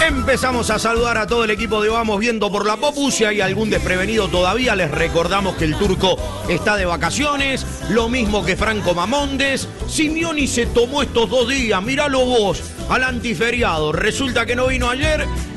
Empezamos a saludar a todo el equipo de Vamos Viendo por la Popu. Si hay algún desprevenido todavía, les recordamos que el Turco está de vacaciones, lo mismo que Franco Mamondes. Simeoni se tomó estos 2 días, miralo vos, al antiferiado. Resulta que no vino ayer